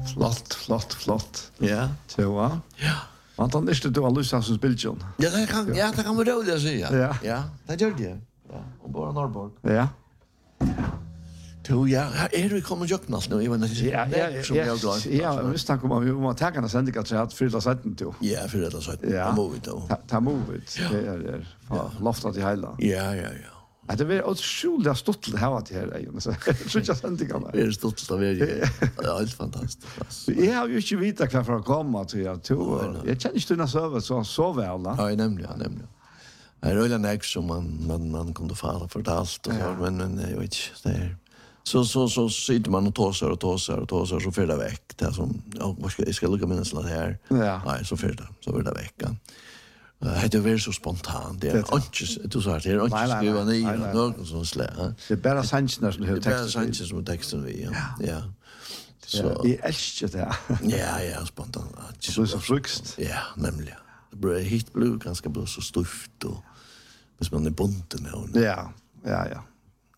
Flott. Ja. Så, va? Ja. Anton, er det du har lyst til som spiltjon? Ja, det kan vi roligt säga. Ja. Ja, det gör det. Ja, och bara Norrborg. Ja. Jo, ja, vi kommer jökna nu, jag vet inte. Ja, visst han kommer vi må ta kan sända att jag för det sätten då. Ja, för det så. Ja. Move då. Ta move it. Det är loftat i hela. Ja. Ja, det var otroligt stort att ha det här igen. Så jag sände kan. Det är stort att vara. Ja, helt fantastiskt. Jag har ju inte vita kvar för att komma till jag tror. Jag känner inte den server så väl. Ja, nämligen. Det är väl en ex som man kunde fara för det allt och så, men jag vet inte, det är så sitter man och tåsar så för det väck det som jag ska lukka minnes det här. Ja. Nej, så för det veckan. Det är så spontant. Det är inte du sa det är inte skriva ner något sånt slä. Det är bara Sanchez som har texten. Det är bara Sanchez som texten vi. Ja. Så jag älskar det. Ja, spontant. Så frukst. Ja, nämligen. Det blir hit blue ganska bra så stuft och hvis man är bunten. Ja.